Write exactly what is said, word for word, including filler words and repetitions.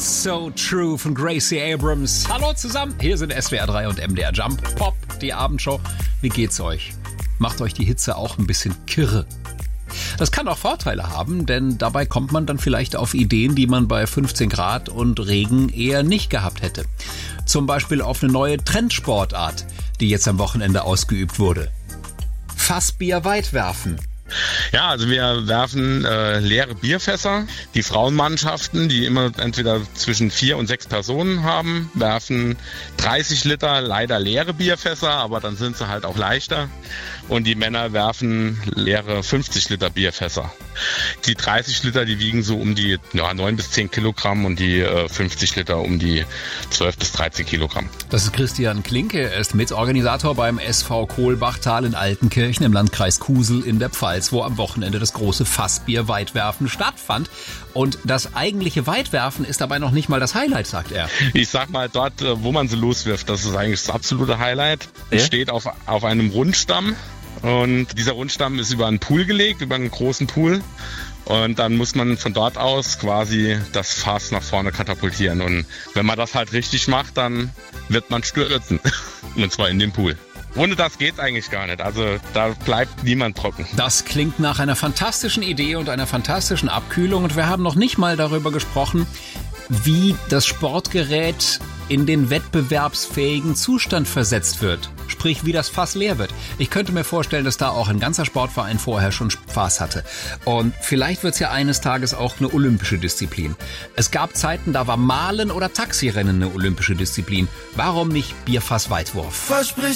So True von Gracie Abrams. Hallo zusammen, hier sind S W R drei und M D R Jump Pop, die Abendshow. Wie geht's euch? Macht euch die Hitze auch ein bisschen kirre? Das kann auch Vorteile haben, denn dabei kommt man dann vielleicht auf Ideen, die man bei fünfzehn Grad und Regen eher nicht gehabt hätte. Zum Beispiel auf eine neue Trendsportart, die jetzt am Wochenende ausgeübt wurde. Fassbier weit werfen. Ja, also wir werfen äh, leere Bierfässer. Die Frauenmannschaften, die immer entweder zwischen vier und sechs Personen haben, werfen dreißig Liter leider leere Bierfässer, aber dann sind sie halt auch leichter. Und die Männer werfen leere fünfzig Liter Bierfässer. Die dreißig Liter, die wiegen so um die ja, neun bis zehn Kilogramm und die äh, fünfzig Liter um die zwölf bis dreizehn Kilogramm. Das ist Christian Klinke, er ist Mitorganisator beim S V Kohlbachtal in Altenkirchen im Landkreis Kusel in der Pfalz, wo am Wochenende das große Fassbier-Weitwerfen stattfand. Und das eigentliche Weitwerfen ist dabei noch nicht mal das Highlight, sagt er. Ich sag mal, dort, wo man sie loswirft, das ist eigentlich das absolute Highlight. Ja? Es steht auf, auf einem Rundstamm und dieser Rundstamm ist über einen Pool gelegt, über einen großen Pool. Und dann muss man von dort aus quasi das Fass nach vorne katapultieren. Und wenn man das halt richtig macht, dann wird man stürzen. Und zwar in den Pool. Ohne das geht's eigentlich gar nicht. Also da bleibt niemand trocken. Das klingt nach einer fantastischen Idee und einer fantastischen Abkühlung. Und wir haben noch nicht mal darüber gesprochen, wie das Sportgerät in den wettbewerbsfähigen Zustand versetzt wird. Sprich, wie das Fass leer wird. Ich könnte mir vorstellen, dass da auch ein ganzer Sportverein vorher schon Spaß hatte. Und vielleicht wird es ja eines Tages auch eine olympische Disziplin. Es gab Zeiten, da war Malen oder Taxirennen eine olympische Disziplin. Warum nicht Bierfassweitwurf?